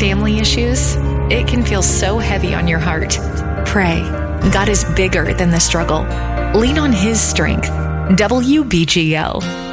family issues, it can feel so heavy on your heart. Pray. God is bigger than the struggle. Lean on His strength. WBGL.